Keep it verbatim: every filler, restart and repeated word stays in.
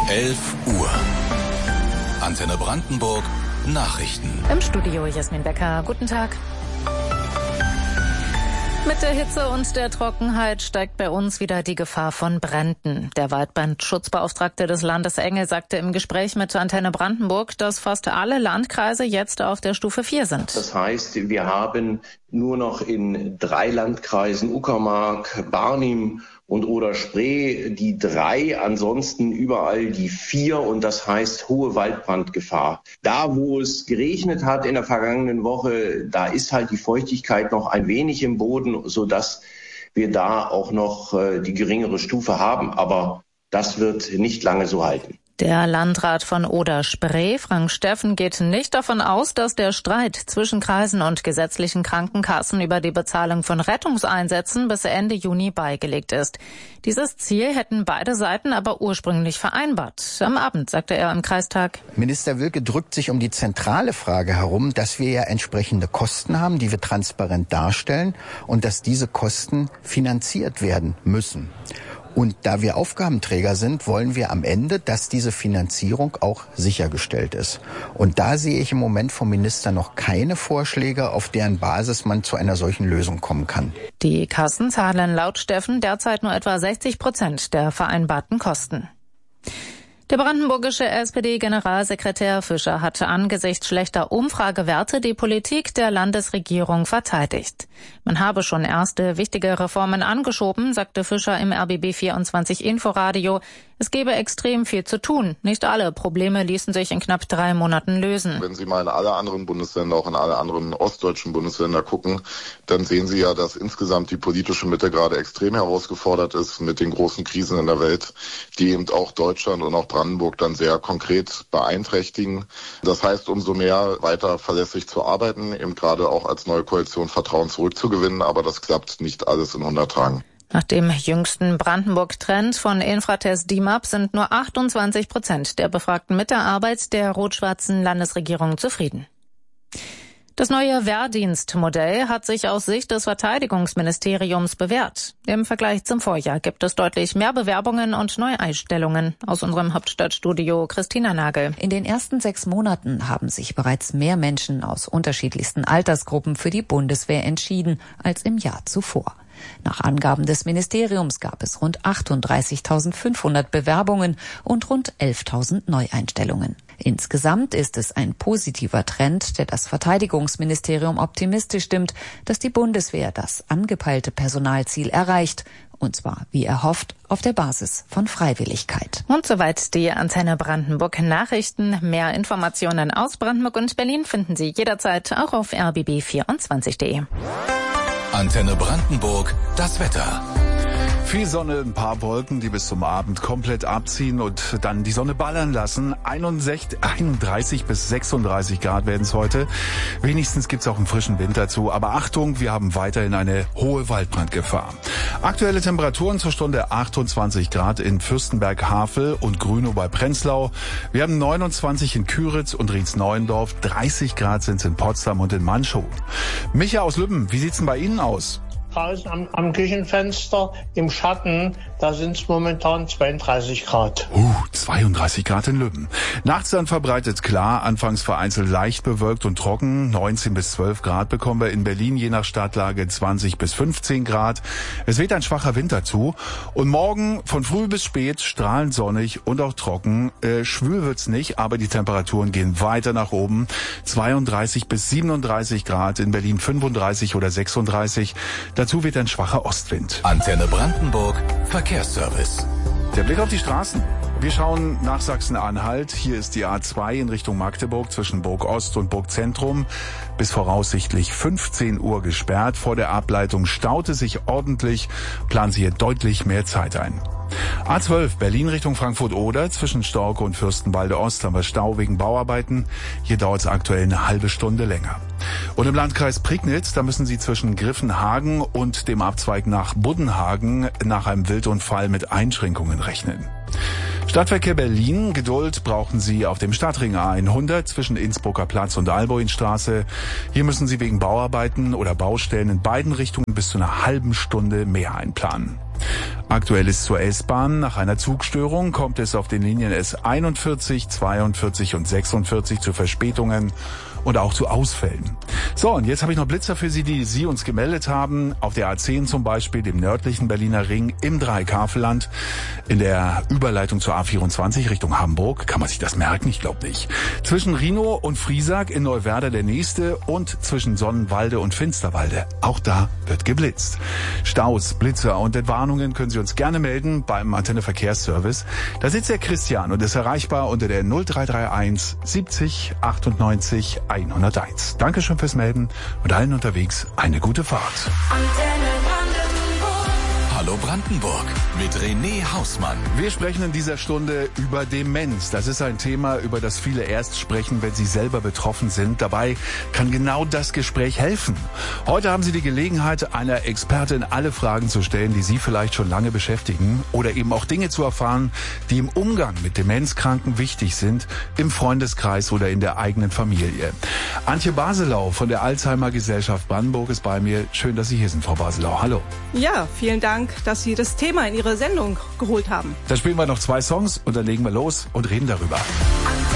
elf Uhr. Antenne Brandenburg, Nachrichten. Im Studio Jasmin Becker. Guten Tag. Mit der Hitze und der Trockenheit steigt bei uns wieder die Gefahr von Bränden. Der Waldbrandschutzbeauftragte des Landes Engel sagte im Gespräch mit Antenne Brandenburg, dass fast alle Landkreise jetzt auf der Stufe vier sind. Das heißt, wir haben nur noch in drei Landkreisen, Uckermark, Barnim und Oder-Spree, die drei, ansonsten überall die vier, und das heißt hohe Waldbrandgefahr. Da, wo es geregnet hat in der vergangenen Woche, da ist halt die Feuchtigkeit noch ein wenig im Boden, sodass wir da auch noch äh, die geringere Stufe haben. Aber das wird nicht lange so halten. Der Landrat von Oder-Spree, Frank Steffen, geht nicht davon aus, dass der Streit zwischen Kreisen und gesetzlichen Krankenkassen über die Bezahlung von Rettungseinsätzen bis Ende Juni beigelegt ist. Dieses Ziel hätten beide Seiten aber ursprünglich vereinbart. Am Abend sagte er im Kreistag: Minister Wilke drückt sich um die zentrale Frage herum, dass wir ja entsprechende Kosten haben, die wir transparent darstellen, und dass diese Kosten finanziert werden müssen. Und da wir Aufgabenträger sind, wollen wir am Ende, dass diese Finanzierung auch sichergestellt ist. Und da sehe ich im Moment vom Minister noch keine Vorschläge, auf deren Basis man zu einer solchen Lösung kommen kann. Die Kassen zahlen laut Steffen derzeit nur etwa sechzig Prozent der vereinbarten Kosten. Der brandenburgische S P D-Generalsekretär Fischer hat angesichts schlechter Umfragewerte die Politik der Landesregierung verteidigt. Man habe schon erste wichtige Reformen angeschoben, sagte Fischer im R B B vierundzwanzig Inforadio. Es gebe extrem viel zu tun. Nicht alle Probleme ließen sich in knapp drei Monaten lösen. Wenn Sie mal in alle anderen Bundesländer, auch in alle anderen ostdeutschen Bundesländer gucken, dann sehen Sie ja, dass insgesamt die politische Mitte gerade extrem herausgefordert ist mit den großen Krisen in der Welt, die eben auch Deutschland und auch Brandenburg dann sehr konkret beeinträchtigen. Das heißt, umso mehr weiter verlässlich zu arbeiten, eben gerade auch als neue Koalition Vertrauen zurückzugewinnen, aber das klappt nicht alles in hundert Tagen. Nach dem jüngsten Brandenburg-Trend von Infratest D I M A P sind nur achtundzwanzig Prozent der Befragten mit der Arbeit der rot-schwarzen Landesregierung zufrieden. Das neue Wehrdienstmodell hat sich aus Sicht des Verteidigungsministeriums bewährt. Im Vergleich zum Vorjahr gibt es deutlich mehr Bewerbungen und Neueinstellungen. Aus unserem Hauptstadtstudio Christina Nagel. In den ersten sechs Monaten haben sich bereits mehr Menschen aus unterschiedlichsten Altersgruppen für die Bundeswehr entschieden als im Jahr zuvor. Nach Angaben des Ministeriums gab es rund achtunddreißigtausendfünfhundert Bewerbungen und rund elftausend Neueinstellungen. Insgesamt ist es ein positiver Trend, der das Verteidigungsministerium optimistisch stimmt, dass die Bundeswehr das angepeilte Personalziel erreicht. Und zwar, wie erhofft, auf der Basis von Freiwilligkeit. Und soweit die Antenne Brandenburg Nachrichten. Mehr Informationen aus Brandenburg und Berlin finden Sie jederzeit auch auf r b b vierundzwanzig punkt de. Antenne Brandenburg, das Wetter. Viel Sonne, ein paar Wolken, die bis zum Abend komplett abziehen und dann die Sonne ballern lassen. einunddreißig bis sechsunddreißig Grad werden es heute. Wenigstens gibt's auch einen frischen Wind dazu. Aber Achtung, wir haben weiterhin eine hohe Waldbrandgefahr. Aktuelle Temperaturen zur Stunde achtundzwanzig Grad in Fürstenberg-Havel und Grünow bei Prenzlau. Wir haben neunundzwanzig in Küritz und Rietz-Neuendorf. dreißig Grad sind es in Potsdam und in Manchow. Micha aus Lübben, wie sieht's denn bei Ihnen aus? Draußen am, am Küchenfenster im Schatten, da sind es momentan zweiunddreißig Grad. Uh, zweiunddreißig Grad in Lübben. Nachts dann verbreitet klar, anfangs vereinzelt leicht bewölkt und trocken. neunzehn bis zwölf Grad bekommen wir in Berlin, je nach Stadtlage zwanzig bis fünfzehn Grad. Es weht ein schwacher Wind dazu. Und morgen von früh bis spät strahlend sonnig und auch trocken. Äh, schwül wird's nicht, aber die Temperaturen gehen weiter nach oben. zweiunddreißig bis siebenunddreißig Grad, in Berlin fünfunddreißig oder sechsunddreißig. Dazu wird ein schwacher Ostwind. Antenne Brandenburg, Verkehrsservice. Der Blick auf die Straßen. Wir schauen nach Sachsen-Anhalt. Hier ist die A zwei in Richtung Magdeburg zwischen Burg Ost und Burg Zentrum bis voraussichtlich fünfzehn Uhr gesperrt. Vor der Ableitung staute sich ordentlich, planen Sie hier deutlich mehr Zeit ein. A zwölf Berlin Richtung Frankfurt-Oder zwischen Storke und Fürstenwalde Ost haben wir Stau wegen Bauarbeiten. Hier dauert es aktuell eine halbe Stunde länger. Und im Landkreis Prignitz, da müssen Sie zwischen Griffenhagen und dem Abzweig nach Buddenhagen nach einem Wildunfall mit Einschränkungen rechnen. Stadtverkehr Berlin, Geduld brauchen Sie auf dem Stadtring A hundert zwischen Innsbrucker Platz und Alboinstraße. Hier müssen Sie wegen Bauarbeiten oder Baustellen in beiden Richtungen bis zu einer halben Stunde mehr einplanen. Aktuell ist zur S-Bahn. Nach einer Zugstörung kommt es auf den Linien S einundvierzig, zweiundvierzig und sechsundvierzig zu Verspätungen und auch zu Ausfällen. So, und jetzt habe ich noch Blitzer für Sie, die Sie uns gemeldet haben. Auf der A zehn zum Beispiel, dem nördlichen Berliner Ring im Dreikafelland, in der Überleitung zur A vierundzwanzig Richtung Hamburg. Kann man sich das merken? Ich glaube nicht. Zwischen Rhinow und Friesack in Neuwerder der nächste und zwischen Sonnenwalde und Finsterwalde. Auch da wird geblitzt. Staus, Blitzer und Entwarnungen können Sie uns gerne melden beim Antenne Verkehrsservice. Da sitzt der Christian und ist erreichbar unter der null drei drei eins siebzig achtundneunzig hunderteins. Dankeschön fürs Melden und allen unterwegs eine gute Fahrt. Hallo Brandenburg mit René Hausmann. Wir sprechen in dieser Stunde über Demenz. Das ist ein Thema, über das viele erst sprechen, wenn sie selber betroffen sind. Dabei kann genau das Gespräch helfen. Heute haben Sie die Gelegenheit, einer Expertin alle Fragen zu stellen, die Sie vielleicht schon lange beschäftigen oder eben auch Dinge zu erfahren, die im Umgang mit Demenzkranken wichtig sind, im Freundeskreis oder in der eigenen Familie. Antje Baselau von der Alzheimer Gesellschaft Brandenburg ist bei mir. Schön, dass Sie hier sind, Frau Baselau. Hallo. Ja, vielen Dank, dass Sie das Thema in Ihre Sendung geholt haben. Dann spielen wir noch zwei Songs und dann legen wir los und reden darüber.